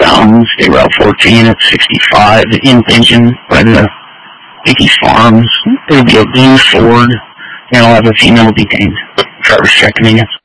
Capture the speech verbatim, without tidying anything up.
eastbound State Route fourteen at sixty-five in Pigeon by the Dickies Farms. There'll be a blue Ford, and I'll have a female detained. Driver's checking again.